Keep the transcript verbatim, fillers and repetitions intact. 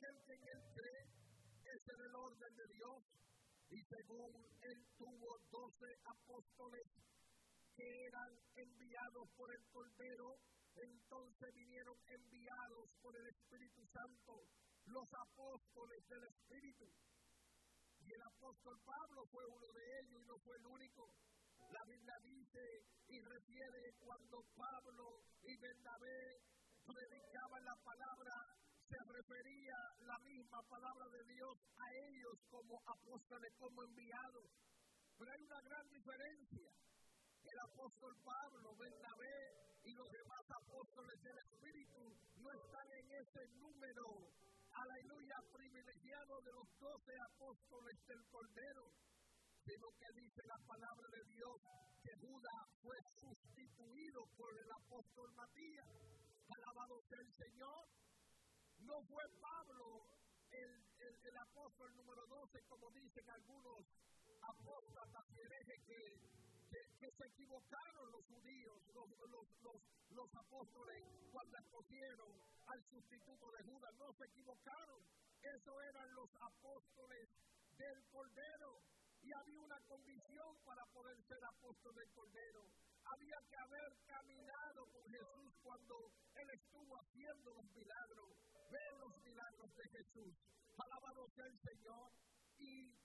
aquel que en él cree, ese es el orden de Dios. Y según él tuvo doce apóstoles que eran enviados por el Cordero, entonces vinieron enviados por el Espíritu Santo, los apóstoles del Espíritu. Y el apóstol Pablo fue uno de ellos y no fue el único. La Biblia dice y refiere cuando Pablo y Bernabé predicaban la palabra, se refería la misma palabra de Dios a ellos como apóstoles, como enviados. Pero hay una gran diferencia. El apóstol Pablo, Bernabé y los demás apóstoles del Espíritu no están en ese número, aleluya, privilegiado de los doce apóstoles del Cordero, sino que dice la palabra de Dios que Judas fue sustituido por el apóstol Matías. Alabado sea el Señor. No fue Pablo el, el, el apóstol número doce, como dicen algunos apóstoles y herejes que, que, que se equivocaron los judíos, los, los, los, los apóstoles, cuando escogieron al sustituto de Judas. No se equivocaron. Esos eran los apóstoles del Cordero. Y había una condición para poder ser apóstol del Cordero. Había que haber caminado con Jesús cuando Él estuvo haciendo los milagros. Ver los milagros de Jesús. Alabado sea el Señor. Y